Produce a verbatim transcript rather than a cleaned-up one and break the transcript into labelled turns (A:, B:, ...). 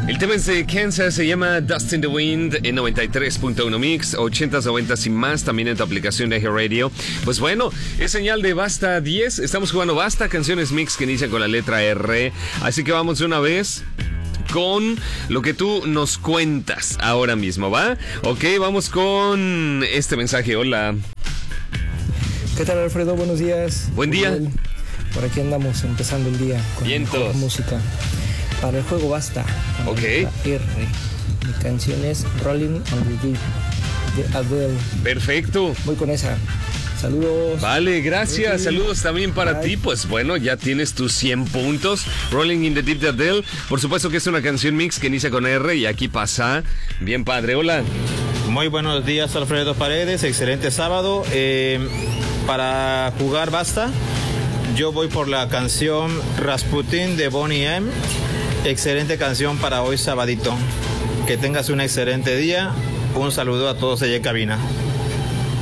A: El tema es de Kansas, se llama Dust in the Wind en noventa y tres punto uno Mix, ochentas, noventas y más, también en tu aplicación de Eje Radio. Pues bueno, es señal de Basta diez, estamos jugando Basta, canciones mix que inician con la letra R, así que vamos de una vez con lo que tú nos cuentas ahora mismo, ¿va? Ok, vamos con este mensaje, hola.
B: ¿Qué tal, Alfredo? Buenos días.
A: Buen día.
B: Por aquí andamos empezando el día con
A: Vientos.
B: música. Para el juego Basta.
A: Ok.
B: R. Mi canción es Rolling on the Deep de Adele.
A: Perfecto.
B: Voy con esa. Saludos.
A: Vale, gracias.
B: Sí.
A: Saludos también para
B: Bye.
A: ti. Pues bueno, ya tienes tus cien puntos. Rolling in the Deep de Adele. Por supuesto que es una canción mix que inicia con R y aquí pasa. Bien padre, hola.
C: Muy buenos días, Alfredo Paredes. Excelente sábado. Eh, para jugar Basta, yo voy por la canción Rasputin de Boney M. Excelente canción para hoy sabadito. Que tengas un excelente día. Un saludo a todos allá en cabina.